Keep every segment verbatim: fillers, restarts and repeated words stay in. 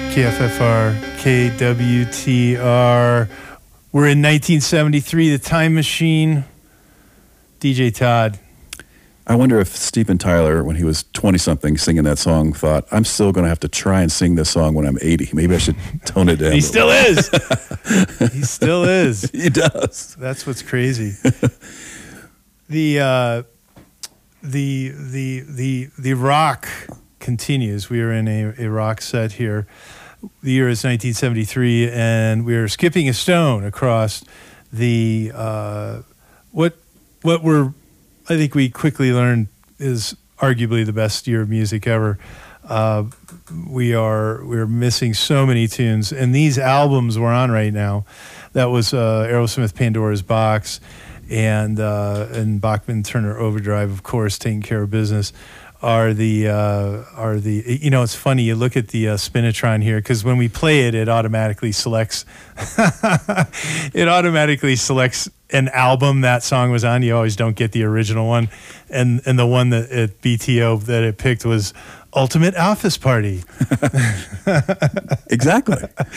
K F F R, K W T R. We're in nineteen seventy-three, The Time Machine. D J Todd. I wonder if Steven Tyler, when he was twenty-something singing that song, thought, I'm still going to have to try and sing this song when I'm eighty. Maybe I should tone it down. He still is. He still is. He does. That's what's crazy. the, uh, the, the, the, the rock continues. We are in a, a rock set here. The year is nineteen seventy-three, and we are skipping a stone across the uh, what what we're I think we quickly learned is arguably the best year of music ever. Uh, we are we're missing so many tunes, and these albums we're on right now. That was uh, Aerosmith, Pandora's Box, and uh, and Bachman Turner Overdrive, of course, taking care of business. Are the uh, are the you know, it's funny, you look at the uh, Spinitron here, because when we play it, it automatically selects it automatically selects an album that song was on. You always don't get the original one, and and the one that at B T O that it picked was Ultimate Office Party. Exactly.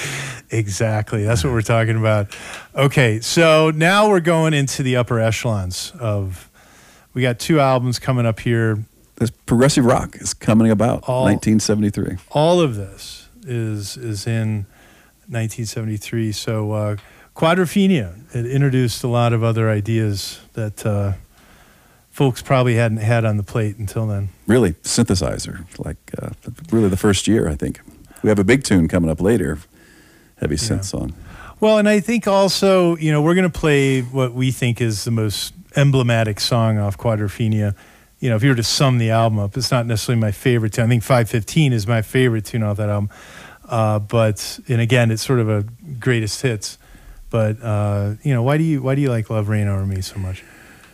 Exactly. That's what we're talking about. Okay, so now we're going into the upper echelons of. We got two albums coming up here. This progressive rock is coming about, all, nineteen seventy-three. All of this is is in nineteen seventy-three. So uh, Quadrophenia, it introduced a lot of other ideas that uh, folks probably hadn't had on the plate until then. Really, synthesizer, like uh, really the first year, I think. We have a big tune coming up later, heavy synth yeah. song. Well, and I think also, you know, we're going to play what we think is the most emblematic song off Quadrophenia. You know, if you were to sum the album up, it's not necessarily my favorite tune. I think five fifteen is my favorite tune off that album. Uh, but, and again, it's sort of a greatest hits. But, uh, you know, why do you why do you like Love Reign Over Me so much?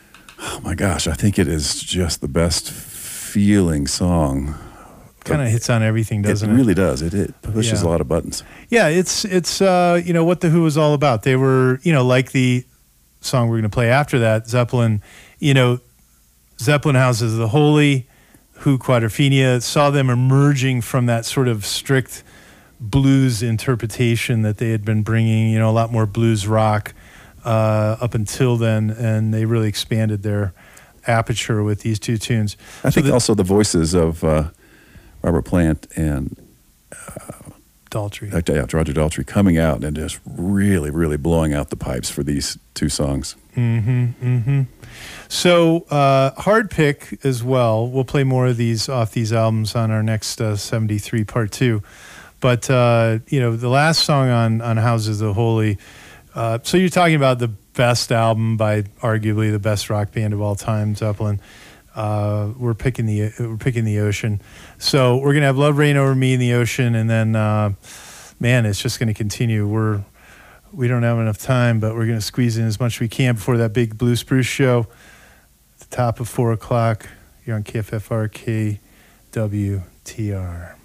Oh, my gosh. I think it is just the best feeling song. Kind of hits on everything, doesn't it? It really does. It, it pushes yeah. a lot of buttons. Yeah, it's, it's uh, you know, what The Who was all about. They were, you know, like the song we're going to play after that, Zeppelin, you know, Zeppelin Houses of the Holy, Who, Quadrophenia, saw them emerging from that sort of strict blues interpretation that they had been bringing, you know, a lot more blues rock uh, up until then, and they really expanded their aperture with these two tunes. I so think the, also the voices of uh, Robert Plant and uh, Daltrey. Uh, yeah, Roger Daltrey coming out and just really, really blowing out the pipes for these two songs. Mm-hmm, mm-hmm. So, uh, hard pick as well. We'll play more of these off these albums on our next uh, seventy-three part two. But, uh, you know, the last song on, on Houses of the Holy, uh, so you're talking about the best album by arguably the best rock band of all time, Zeppelin. Uh, we're picking the we're picking the Ocean. So we're gonna have Love Reign Over Me in the Ocean, and then, uh, man, it's just gonna continue. We're we don't have enough time, but we're gonna squeeze in as much as we can before that big Blue Spruce show. At the top of four o'clock, you're on K F F R K W T R.